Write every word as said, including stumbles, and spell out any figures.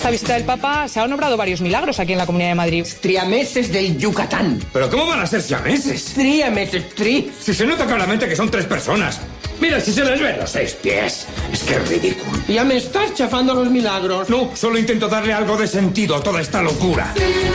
esta visita del Papa se han obrado varios milagros aquí en la Comunidad de Madrid. Triameses del Yucatán. ¿Pero cómo van a ser siameses? Triameses, tri. Si se nota claramente que son tres personas. Mira, si se les ven los seis pies. Es que es ridículo. Ya me estás chafando los milagros. No, solo intento darle algo de sentido a toda esta locura.